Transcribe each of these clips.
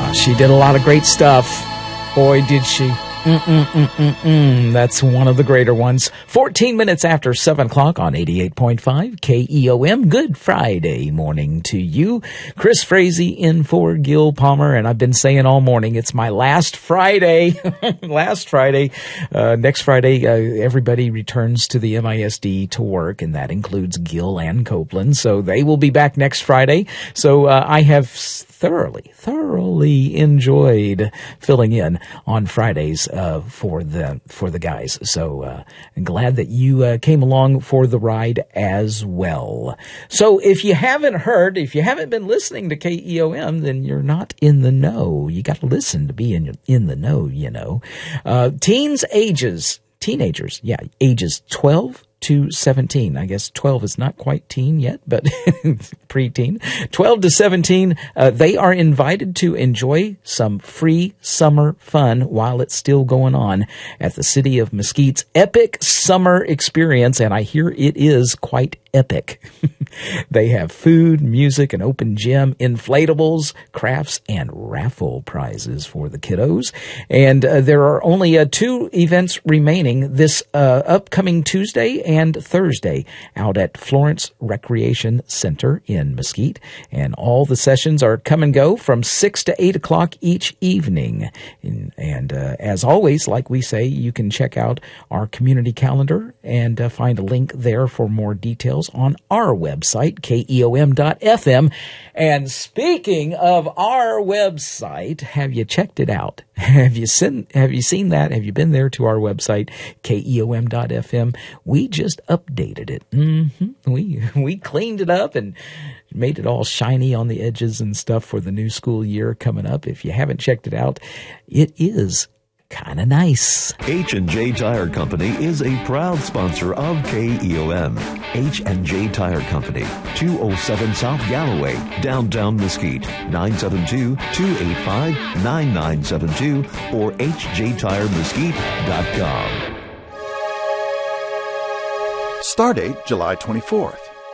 She did a lot of great stuff. Boy, did she. That's one of the greater ones. 14 minutes after 7 o'clock on 88.5 KEOM. Good Friday morning to you. Chris Frazee in for Gil Palmer, and I've been saying all morning, it's my last Friday. Last Friday. Next Friday, everybody returns to the MISD to work, and that includes Gil and Copeland. So they will be back next Friday. So I have thoroughly enjoyed filling in on Fridays for the guys. So I'm glad that you came along for the ride as well. So if you haven't been listening to KEOM, then you're not in the know. You got to listen to be in the know, you know. Teenagers, ages 12 to 17. I guess 12 is not quite teen yet, but preteen. 12 to 17, they are invited to enjoy some free summer fun while it's still going on at the City of Mesquite's Epic Summer Experience, and I hear it is quite epic. They have food, music, an open gym, inflatables, crafts, and raffle prizes for the kiddos. And there are only 2 events remaining this upcoming Tuesday and Thursday out at Florence Recreation Center in Mesquite. And all the sessions are come and go from 6 to 8 o'clock each evening. And as always, like we say, you can check out our community calendar and find a link there for more details on our website, keom.fm. And speaking of our website, have you checked it out? Have you seen that? Have you been there to our website, keom.fm? We just updated it. We cleaned it up and made it all shiny on the edges and stuff for the new school year coming up. If you haven't checked it out, it is kind of nice. H&J Tire Company is a proud sponsor of KEOM. H&J Tire Company, 207 South Galloway, downtown Mesquite, 972-285-9972 or hjtiremesquite.com. Stardate July 24th.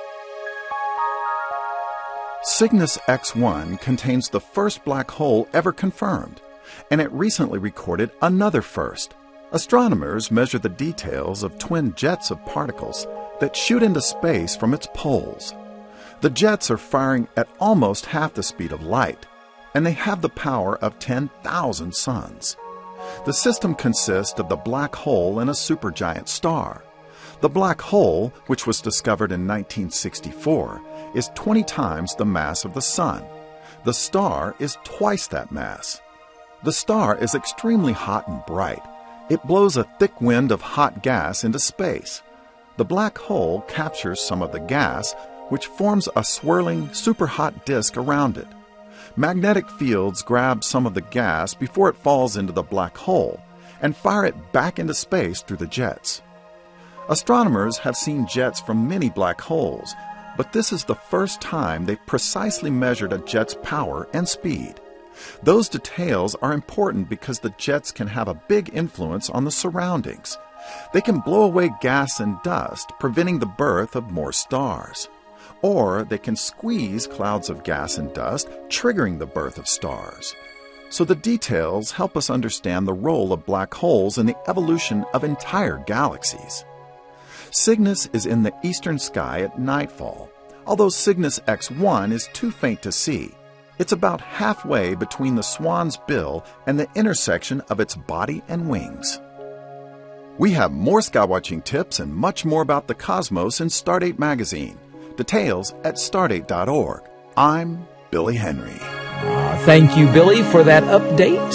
Cygnus X1 contains the first black hole ever confirmed, and it recently recorded another first. Astronomers measure the details of twin jets of particles that shoot into space from its poles. The jets are firing at almost half the speed of light, and they have the power of 10,000 suns. The system consists of the black hole and a supergiant star. The black hole, which was discovered in 1964, is 20 times the mass of the Sun. The star is twice that mass. The star is extremely hot and bright. It blows a thick wind of hot gas into space. The black hole captures some of the gas, which forms a swirling, super-hot disk around it. Magnetic fields grab some of the gas before it falls into the black hole and fire it back into space through the jets. Astronomers have seen jets from many black holes, but this is the first time they've precisely measured a jet's power and speed. Those details are important because the jets can have a big influence on the surroundings. They can blow away gas and dust, preventing the birth of more stars. Or they can squeeze clouds of gas and dust, triggering the birth of stars. So the details help us understand the role of black holes in the evolution of entire galaxies. Cygnus is in the eastern sky at nightfall, although Cygnus X1 is too faint to see. It's about halfway between the swan's bill and the intersection of its body and wings. We have more skywatching tips and much more about the cosmos in Stardate magazine. Details at stardate.org. I'm Billy Henry. Thank you, Billy, for that update.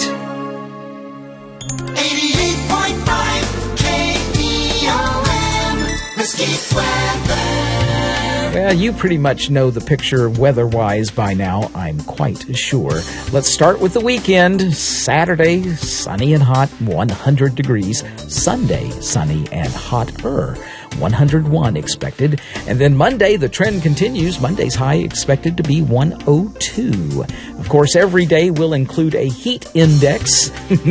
88.5 KEOM, Mesquite weather. Well, you pretty much know the picture weather-wise by now, I'm quite sure. Let's start with the weekend. Saturday, sunny and hot, 100 degrees. Sunday, sunny and hotter, 101 expected. And then Monday, the trend continues. Monday's high expected to be 102. Of course, every day will include a heat index.